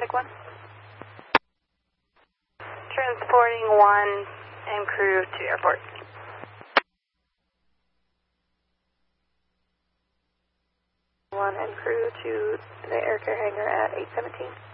Traffic 1. Transporting 1 and crew to airport. 1 and crew to the air care hangar at 817.